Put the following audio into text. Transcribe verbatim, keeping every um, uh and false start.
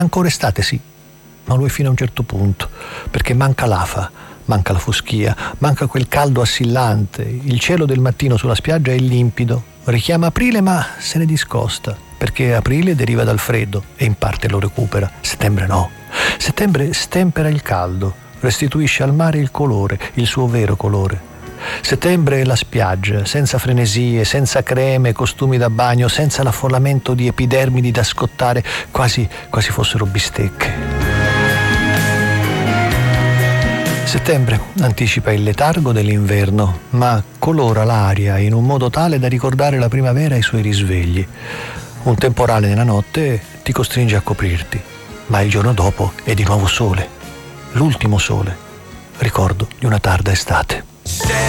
Ancora estate, sì, ma lo è fino a un certo punto, perché manca l'afa, manca la foschia, manca quel caldo assillante. Il cielo del mattino sulla spiaggia è limpido, richiama aprile ma se ne discosta, perché aprile deriva dal freddo e in parte lo recupera. Settembre no. Settembre stempera il caldo, restituisce al mare il colore, il suo vero colore. Settembre è la spiaggia, senza frenesie, senza creme, costumi da bagno, senza l'affollamento di epidermidi da scottare, quasi, quasi fossero bistecche. Settembre anticipa il letargo dell'inverno, ma colora l'aria in un modo tale da ricordare la primavera e i suoi risvegli. Un temporale nella notte ti costringe a coprirti, ma il giorno dopo è di nuovo sole, l'ultimo sole, ricordo di una tarda estate.